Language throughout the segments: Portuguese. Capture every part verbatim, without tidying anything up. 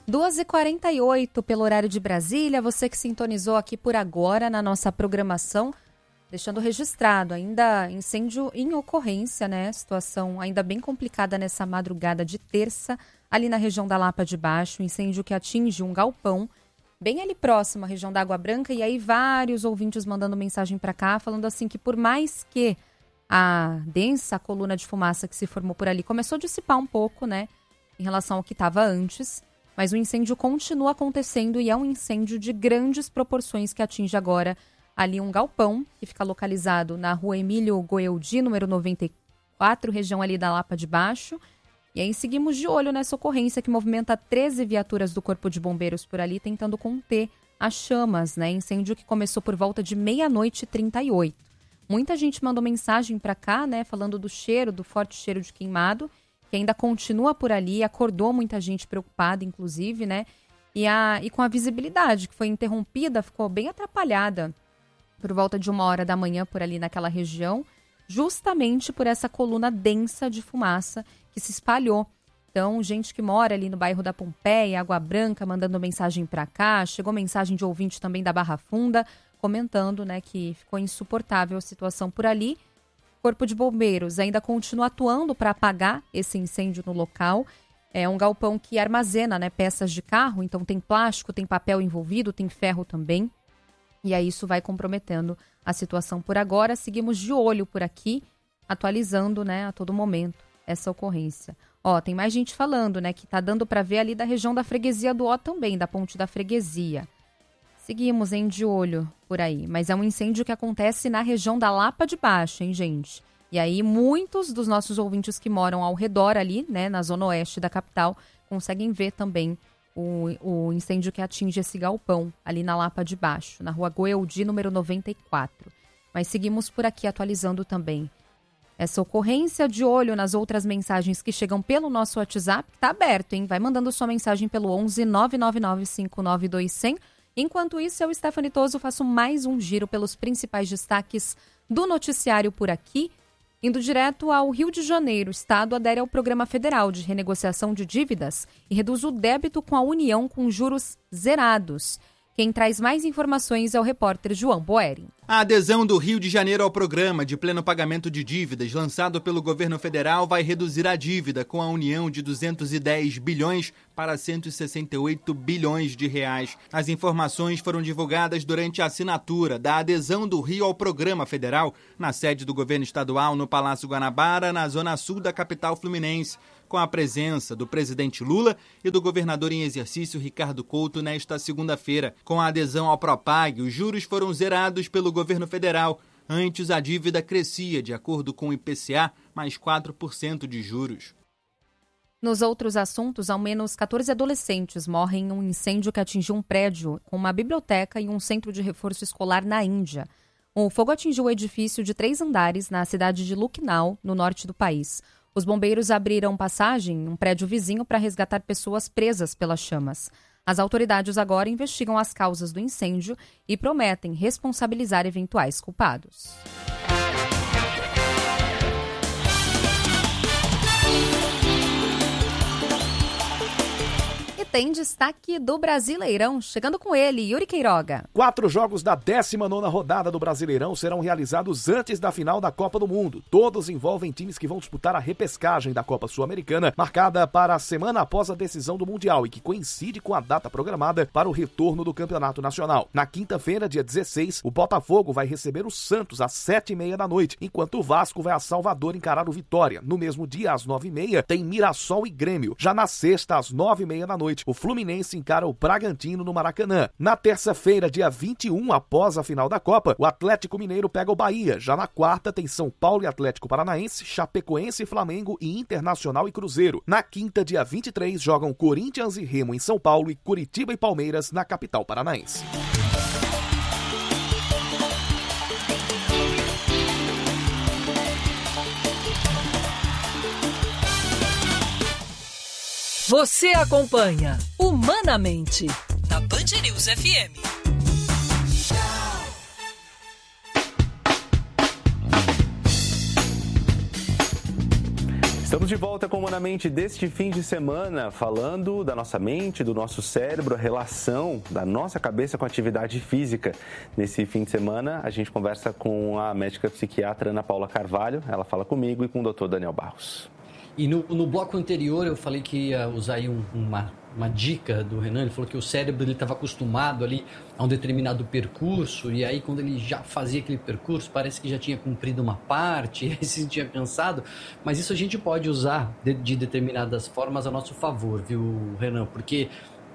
duas e quarenta e oito pelo horário de Brasília, você que sintonizou aqui por agora na nossa programação, deixando registrado ainda incêndio em ocorrência, né? Situação ainda bem complicada nessa madrugada de terça, ali na região da Lapa de Baixo, incêndio que atinge um galpão, bem ali próximo à região da Água Branca, e aí vários ouvintes mandando mensagem para cá, falando assim que por mais que a densa coluna de fumaça que se formou por ali começou a dissipar um pouco, né, em relação ao que estava antes, mas o incêndio continua acontecendo e é um incêndio de grandes proporções que atinge agora ali um galpão, que fica localizado na rua Emílio Goeldi, número noventa e quatro, região ali da Lapa de Baixo. E aí seguimos de olho nessa ocorrência que movimenta treze viaturas do Corpo de Bombeiros por ali, tentando conter as chamas, né? Incêndio que começou por volta de meia-noite e trinta e oito. Muita gente mandou mensagem para cá, né? Falando do cheiro, do forte cheiro de queimado, que ainda continua por ali, acordou muita gente preocupada, inclusive, né? E, a, e com a visibilidade, que foi interrompida, ficou bem atrapalhada por volta de uma hora da manhã por ali naquela região, justamente por essa coluna densa de fumaça que se espalhou. Então, gente que mora ali no bairro da Pompeia, Água Branca, mandando mensagem para cá, chegou mensagem de ouvinte também da Barra Funda, comentando, né, que ficou insuportável a situação por ali. O Corpo de Bombeiros ainda continua atuando para apagar esse incêndio no local. É um galpão que armazena, né, peças de carro, então tem plástico, tem papel envolvido, tem ferro também. E aí isso vai comprometendo a situação por agora. Seguimos de olho por aqui, atualizando, né, a todo momento essa ocorrência. Ó, tem mais gente falando, né, que tá dando para ver ali da região da Freguesia do Ó também, da Ponte da Freguesia. Seguimos, hein, de olho por aí. Mas é um incêndio que acontece na região da Lapa de Baixo, hein, gente? E aí muitos dos nossos ouvintes que moram ao redor ali, né, na zona oeste da capital, conseguem ver também O, o incêndio que atinge esse galpão ali na Lapa de Baixo, na rua Goeldi, número noventa e quatro. Mas seguimos por aqui atualizando também essa ocorrência, de olho nas outras mensagens que chegam pelo nosso WhatsApp. Tá aberto, hein? Vai mandando sua mensagem pelo onze nove nove nove cinco nove dois zero zero. Enquanto isso, eu, Stephanie Toso, faço mais um giro pelos principais destaques do noticiário por aqui. Indo direto ao Rio de Janeiro, o Estado adere ao Programa Federal de Renegociação de Dívidas e reduz o débito com a União com juros zerados. Quem traz mais informações é o repórter João Boeri. A adesão do Rio de Janeiro ao Programa de Pleno Pagamento de Dívidas, lançado pelo governo federal, vai reduzir a dívida com a União de duzentos e dez bilhões para cento e sessenta e oito bilhões de reais. As informações foram divulgadas durante a assinatura da adesão do Rio ao Programa Federal, na sede do governo estadual, no Palácio Guanabara, na zona sul da capital fluminense, com a presença do presidente Lula e do governador em exercício Ricardo Couto nesta segunda-feira. Com a adesão ao Propag, os juros foram zerados pelo governo federal. Antes, a dívida crescia, de acordo com o I P C A, mais quatro por cento de juros. Nos outros assuntos, ao menos quatorze adolescentes morrem em um incêndio que atingiu um prédio com uma biblioteca e um centro de reforço escolar na Índia. O fogo atingiu o edifício de três andares na cidade de Lucknow, no norte do país. Os bombeiros abriram passagem em um prédio vizinho para resgatar pessoas presas pelas chamas. As autoridades agora investigam as causas do incêndio e prometem responsabilizar eventuais culpados. Tem destaque do Brasileirão, chegando com ele, Yuri Queiroga. Quatro jogos da décima nona rodada do Brasileirão serão realizados antes da final da Copa do Mundo. Todos envolvem times que vão disputar a repescagem da Copa Sul-Americana, marcada para a semana após a decisão do Mundial e que coincide com a data programada para o retorno do Campeonato Nacional. Na quinta-feira, dia dezesseis, o Botafogo vai receber o Santos às sete e meia da noite, enquanto o Vasco vai a Salvador encarar o Vitória. No mesmo dia, às nove e meia, tem Mirassol e Grêmio. Já na sexta, às nove e meia da noite, o Fluminense encara o Bragantino no Maracanã. Na terça-feira, dia vinte e um, após a final da Copa, o Atlético Mineiro pega o Bahia. Já na quarta, tem São Paulo e Atlético Paranaense, Chapecoense e Flamengo e Internacional e Cruzeiro. Na quinta, dia vinte e três, jogam Corinthians e Remo em São Paulo e Curitiba e Palmeiras na capital paranaense. Você acompanha Humanamente na Band News F M. Estamos de volta com o Humanamente deste fim de semana, falando da nossa mente, do nosso cérebro, a relação da nossa cabeça com a atividade física. Nesse fim de semana, a gente conversa com a médica psiquiatra Ana Paula Carvalho, ela fala comigo e com o doutor Daniel Barros. E no, no bloco anterior eu falei que ia usar aí um, uma, uma dica do Renan, ele falou que o cérebro estava acostumado ali a um determinado percurso, e aí quando ele já fazia aquele percurso, parece que já tinha cumprido uma parte, e aí se sentia cansado, mas isso a gente pode usar de, de determinadas formas a nosso favor, viu, Renan? Porque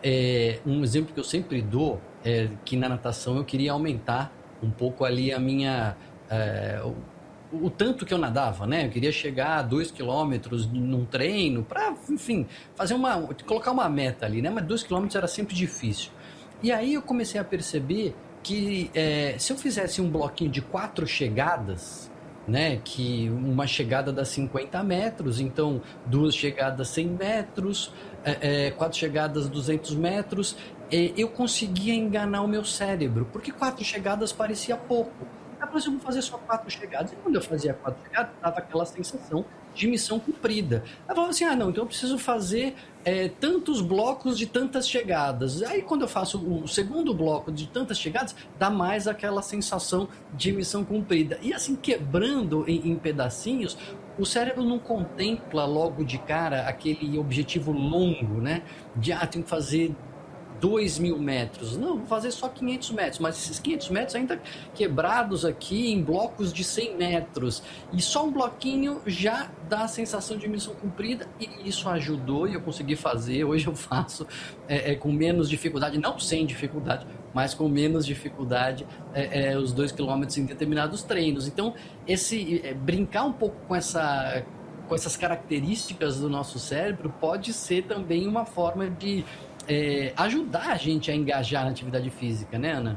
é, um exemplo que eu sempre dou é que na natação eu queria aumentar um pouco ali a minha... É, o tanto que eu nadava, né? Eu queria chegar a dois quilômetros num treino para, enfim, fazer uma, colocar uma meta ali, né? Mas dois quilômetros era sempre difícil. E aí eu comecei a perceber que é, se eu fizesse um bloquinho de quatro chegadas, né? Que uma chegada dá cinquenta metros, então duas chegadas cem metros, é, é, quatro chegadas duzentos metros, é, eu conseguia enganar o meu cérebro, porque quatro chegadas parecia pouco. Depois eu vou fazer só quatro chegadas. E quando eu fazia quatro chegadas, dava aquela sensação de missão cumprida. Eu falava assim, ah, não, então eu preciso fazer é, tantos blocos de tantas chegadas. Aí quando eu faço o segundo bloco de tantas chegadas, dá mais aquela sensação de missão cumprida. E assim, quebrando em, em pedacinhos, o cérebro não contempla logo de cara aquele objetivo longo, né? De, ah, tenho que fazer dois mil metros. Não, vou fazer só quinhentos metros, mas esses quinhentos metros ainda quebrados aqui em blocos de cem metros. E só um bloquinho já dá a sensação de missão cumprida, e isso ajudou e eu consegui fazer. Hoje eu faço é, é, com menos dificuldade, não sem dificuldade, mas com menos dificuldade é, é, os dois quilômetros em determinados treinos. Então, esse é, brincar um pouco com essa... com essas características do nosso cérebro pode ser também uma forma de É, ajudar a gente a engajar na atividade física, né, Ana?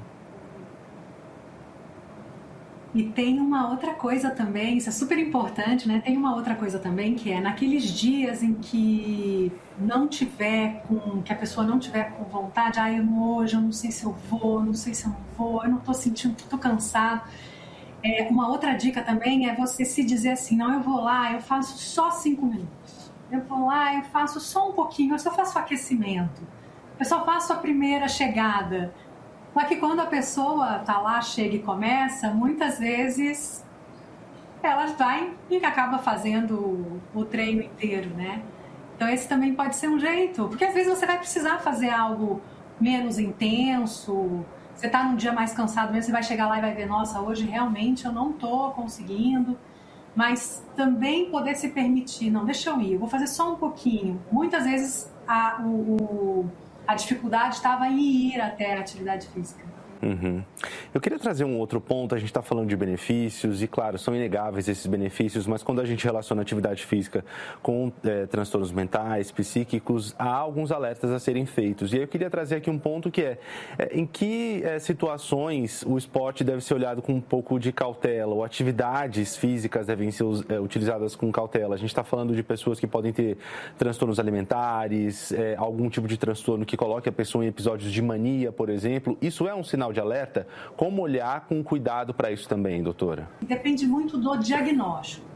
E tem uma outra coisa também, isso é super importante, né? Tem uma outra coisa também, que é naqueles dias em que não tiver com, que a pessoa não tiver com vontade, ah, eu hoje eu não sei se eu vou, não sei se eu não vou, eu não tô sentindo, tô cansado. É, uma outra dica também é você se dizer assim, não, eu vou lá, eu faço só cinco minutos. Eu vou lá, eu faço só um pouquinho, eu só faço o aquecimento. Eu só faço a primeira chegada. Só que quando a pessoa tá lá, chega e começa, muitas vezes ela vai e acaba fazendo o treino inteiro, né? Então esse também pode ser um jeito, porque às vezes você vai precisar fazer algo menos intenso, você tá num dia mais cansado mesmo, você vai chegar lá e vai ver, nossa, hoje realmente eu não tô conseguindo. Mas também poder se permitir, não, deixa eu ir, eu vou fazer só um pouquinho. Muitas vezes a, o, o, a dificuldade estava em ir até a atividade física. Uhum. Eu queria trazer um outro ponto, a gente está falando de benefícios e, claro, são inegáveis esses benefícios, mas quando a gente relaciona a atividade física com é, transtornos mentais, psíquicos, há alguns alertas a serem feitos. E aí eu queria trazer aqui um ponto que é, é em que é, situações o esporte deve ser olhado com um pouco de cautela, ou atividades físicas devem ser é, utilizadas com cautela. A gente está falando de pessoas que podem ter transtornos alimentares, é, algum tipo de transtorno que coloque a pessoa em episódios de mania, por exemplo. Isso é um sinal de alerta? Como olhar com cuidado para isso também, doutora? Depende muito do diagnóstico.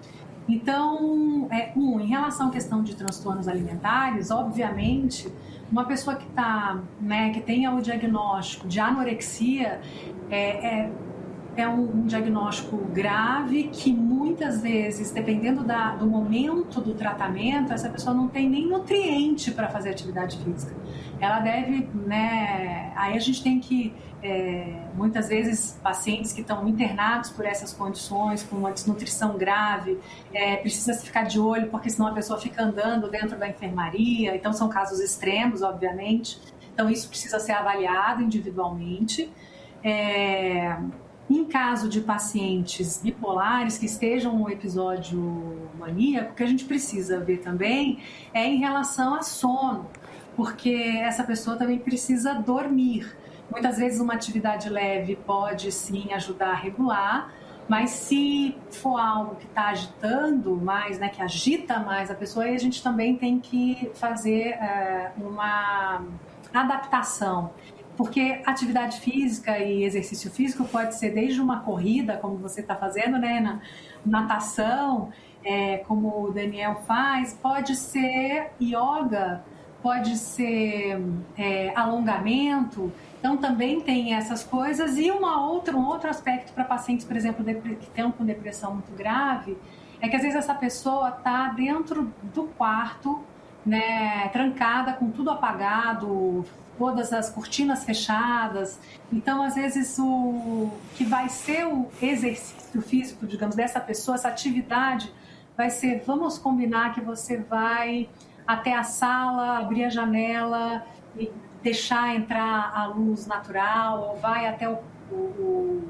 Então, é, um, em relação à questão de transtornos alimentares, obviamente, uma pessoa que tá, né, que tenha o diagnóstico de anorexia é, é, é um, um diagnóstico grave que muitas vezes, dependendo da, do momento do tratamento, essa pessoa não tem nem nutriente para fazer atividade física. Ela deve, né, aí a gente tem que É, muitas vezes pacientes que estão internados por essas condições, com uma desnutrição grave, é, precisa se ficar de olho, porque senão a pessoa fica andando dentro da enfermaria. Então são casos extremos, obviamente, então isso precisa ser avaliado individualmente. É, em caso de pacientes bipolares que estejam no episódio maníaco, o que a gente precisa ver também é em relação a sono, porque essa pessoa também precisa dormir. Muitas vezes uma atividade leve pode sim ajudar a regular, mas se for algo que está agitando mais, né, que agita mais a pessoa, aí a gente também tem que fazer é, uma adaptação. Porque atividade física e exercício físico pode ser desde uma corrida, como você está fazendo, né, na natação, é, como o Daniel faz, pode ser yoga, pode ser é, alongamento. Então, também tem essas coisas. E uma outra, um outro aspecto para pacientes, por exemplo, que estão com depressão muito grave, é que às vezes essa pessoa está dentro do quarto, né, trancada, com tudo apagado, todas as cortinas fechadas. Então, às vezes, o que vai ser o exercício físico, digamos, dessa pessoa, essa atividade, vai ser, vamos combinar que você vai até a sala, abrir a janela e deixar entrar a luz natural, ou vai até o, o, o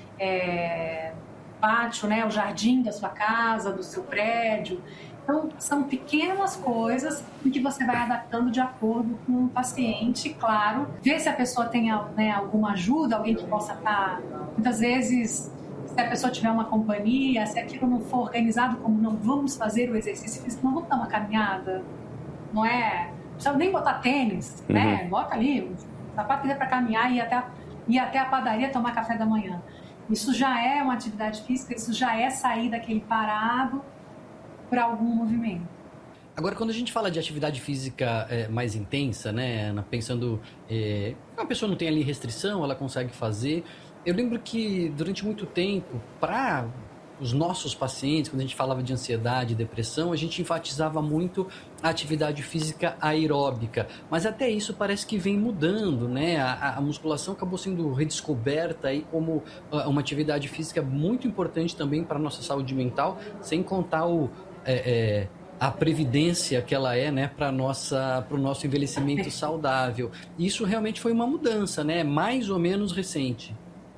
é, pátio, né, o jardim da sua casa, do seu prédio. Então, são pequenas coisas em que você vai adaptando de acordo com o paciente, claro. Ver se a pessoa tem, né, alguma ajuda, alguém que possa estar... Muitas vezes, se a pessoa tiver uma companhia, se aquilo não for organizado como não vamos fazer o exercício físico, não vamos dar uma caminhada, não é... Não precisa nem botar tênis, uhum. né? Bota ali, um sapato para caminhar e ir até, a, ir até a padaria tomar café da manhã. Isso já é uma atividade física, isso já é sair daquele parado para algum movimento. Agora, quando a gente fala de atividade física é, mais intensa, né, Ana, pensando é, a pessoa não tem ali restrição, ela consegue fazer. Eu lembro que durante muito tempo, para os nossos pacientes, quando a gente falava de ansiedade e depressão, a gente enfatizava muito a atividade física aeróbica. Mas até isso parece que vem mudando, né? A, a musculação acabou sendo redescoberta aí como uma atividade física muito importante também para a nossa saúde mental, sem contar o... É, é, a previdência que ela é, né, para nossa, para o nosso envelhecimento saudável. Isso realmente foi uma mudança, né, mais ou menos recente.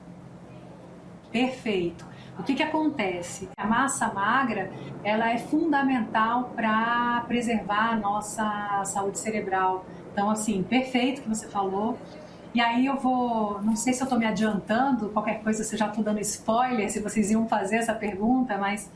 Perfeito. O que que acontece? A massa magra, ela é fundamental para preservar a nossa saúde cerebral. Então, assim, perfeito o que você falou. E aí eu vou, não sei se eu estou me adiantando, qualquer coisa, se eu já estou dando spoiler, se vocês iam fazer essa pergunta, mas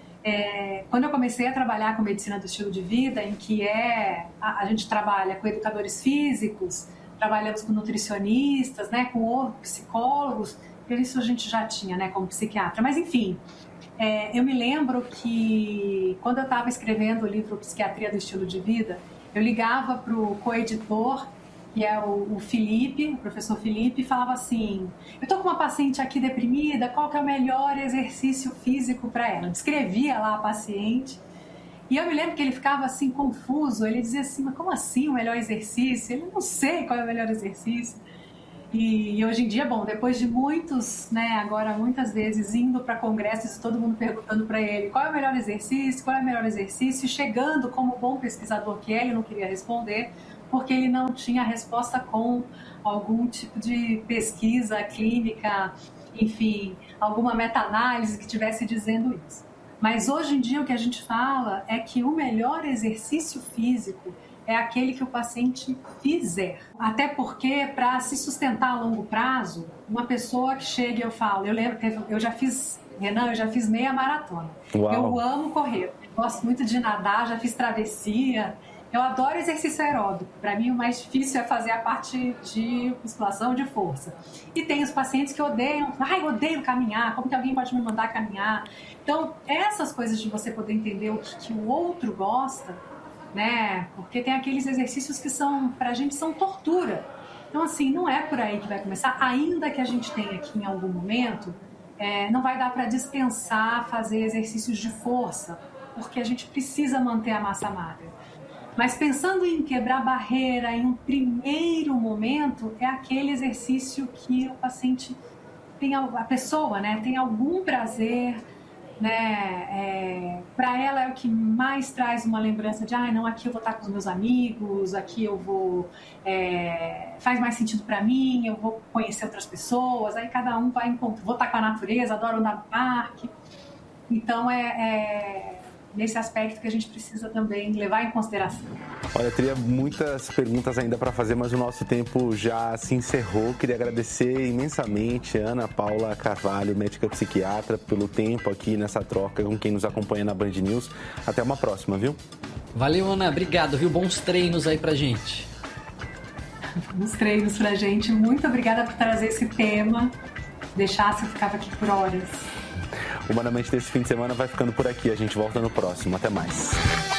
é, quando eu comecei a trabalhar com medicina do estilo de vida, em que é, a, a gente trabalha com educadores físicos, trabalhamos com nutricionistas, né, com psicólogos, isso a gente já tinha, né, como psiquiatra. Mas, enfim, é, eu me lembro que quando eu estava escrevendo o livro Psiquiatria do Estilo de Vida, eu ligava para o coeditor, que é o, o Felipe, o professor Felipe, e falava assim, eu estou com uma paciente aqui deprimida, qual que é o melhor exercício físico para ela? Eu descrevia lá a paciente, e eu me lembro que ele ficava assim, confuso, ele dizia assim, mas como assim o melhor exercício? Ele não sei qual é o melhor exercício. E, e hoje em dia, bom, depois de muitos, né, agora muitas vezes indo para congressos, todo mundo perguntando para ele qual é o melhor exercício, qual é o melhor exercício, e chegando como bom pesquisador que é, ele não queria responder, porque ele não tinha resposta com algum tipo de pesquisa clínica, enfim, alguma meta-análise que estivesse dizendo isso. Mas hoje em dia o que a gente fala é que o melhor exercício físico é aquele que o paciente fizer. Até porque, para se sustentar a longo prazo, uma pessoa que chega e eu falo, eu lembro que eu já fiz, Renan, eu já fiz meia maratona. Uau. Eu amo correr, gosto muito de nadar, já fiz travessia, eu adoro exercício aeróbico. Para mim, o mais difícil é fazer a parte de musculação de força. E tem os pacientes que odeiam, ai, eu odeio caminhar, como que alguém pode me mandar caminhar? Então, essas coisas de você poder entender o que, que o outro gosta, né? Porque tem aqueles exercícios que são, pra gente, são tortura. Então, assim, não é por aí que vai começar, ainda que a gente tenha aqui em algum momento, é, não vai dar para dispensar fazer exercícios de força, porque a gente precisa manter a massa magra. Mas pensando em quebrar barreira em um primeiro momento, é aquele exercício que o paciente tem, a pessoa, né, tem algum prazer, né, é, para ela é o que mais traz uma lembrança de, ah, não, aqui eu vou estar com os meus amigos, aqui eu vou, é, faz mais sentido para mim, eu vou conhecer outras pessoas, aí cada um vai encontrar, vou estar com a natureza, adoro andar no parque. Então é, é nesse aspecto que a gente precisa também levar em consideração. Olha, eu teria muitas perguntas ainda para fazer, mas o nosso tempo já se encerrou. Queria agradecer imensamente Ana Paula Carvalho, médica psiquiatra, pelo tempo aqui nessa troca com quem nos acompanha na Band News. Até uma próxima, viu? Valeu, Ana. Obrigado, viu? Bons treinos aí pra gente. Bons treinos pra gente. Muito obrigada por trazer esse tema. Deixasse, eu ficava aqui por horas. Humanamente desse fim de semana vai ficando por aqui. A gente volta no próximo. Até mais.